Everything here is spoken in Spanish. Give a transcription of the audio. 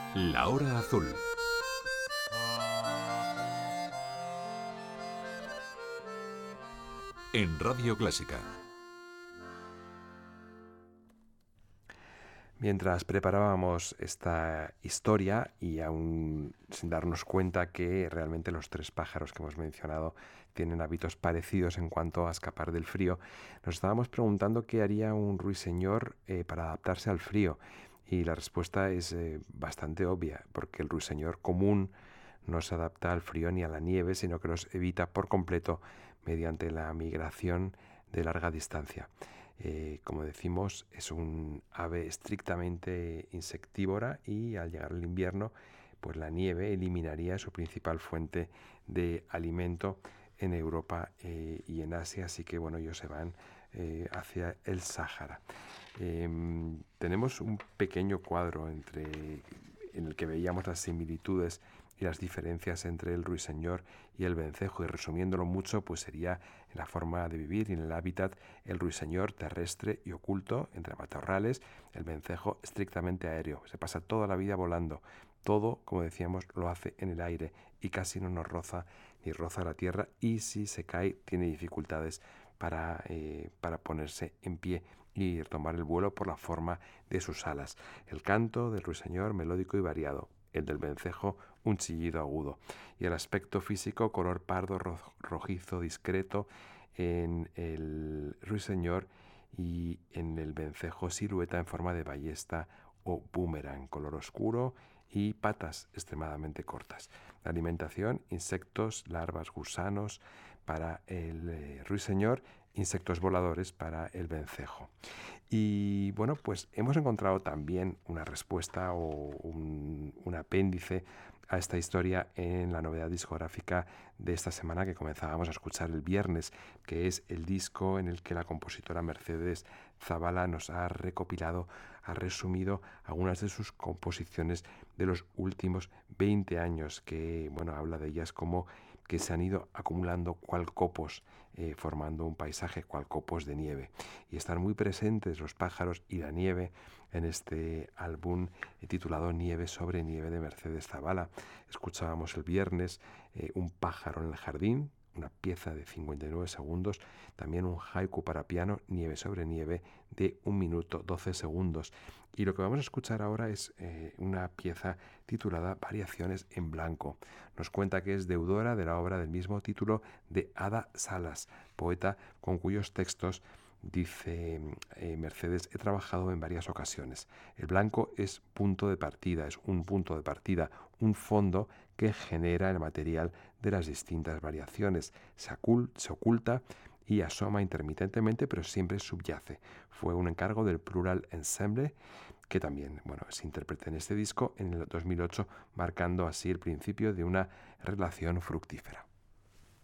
La hora azul. En Radio Clásica. Mientras preparábamos esta historia y aún sin darnos cuenta que realmente los tres pájaros que hemos mencionado tienen hábitos parecidos en cuanto a escapar del frío, nos estábamos preguntando qué haría un ruiseñor para adaptarse al frío. Y la respuesta es bastante obvia, porque el ruiseñor común no se adapta al frío ni a la nieve, sino que los evita por completo mediante la migración de larga distancia. Como decimos, es un ave estrictamente insectívora y al llegar el invierno, pues la nieve eliminaría su principal fuente de alimento en Europa y en Asia, así que bueno, ellos se van hacia el Sáhara. Tenemos un pequeño cuadro en el que veíamos las similitudes y las diferencias entre el ruiseñor y el vencejo, y resumiéndolo mucho, pues sería en la forma de vivir y en el hábitat: el ruiseñor terrestre y oculto entre matorrales, el vencejo estrictamente aéreo, se pasa toda la vida volando, todo, como decíamos, lo hace en el aire y casi no nos roza ni roza la tierra, y si se cae tiene dificultades para ponerse en pie y tomar el vuelo por la forma de sus alas. El canto del ruiseñor melódico y variado, el del vencejo un chillido agudo, y el aspecto físico color pardo rojizo discreto en el ruiseñor, y en el vencejo silueta en forma de ballesta o boomerang, color oscuro y patas extremadamente cortas. La alimentación: insectos, larvas, gusanos para el ruiseñor, insectos voladores para el vencejo. Y bueno, pues hemos encontrado también una respuesta o un apéndice a esta historia en la novedad discográfica de esta semana que comenzábamos a escuchar el viernes, que es el disco en el que la compositora Mercedes Zavala nos ha recopilado, ha resumido algunas de sus composiciones de los últimos 20 años, que bueno, habla de ellas como que se han ido acumulando cual copos, formando un paisaje cual copos de nieve. Y están muy presentes los pájaros y la nieve en este álbum titulado Nieve sobre nieve de Mercedes Zavala. Escuchábamos el viernes un pájaro en el jardín, una pieza de 59 segundos, también un haiku para piano, Nieve sobre nieve, de 1 minuto 12 segundos. Y lo que vamos a escuchar ahora es una pieza titulada Variaciones en blanco. Nos cuenta que es deudora de la obra del mismo título de Ada Salas, poeta con cuyos textos dice Mercedes: he trabajado en varias ocasiones. El blanco es punto de partida, es un punto de partida, un fondo que genera el material de las distintas variaciones. Se oculta y asoma intermitentemente, pero siempre subyace. Fue un encargo del Plural Ensemble, que también se interpreta en este disco en el 2008, marcando así el principio de una relación fructífera.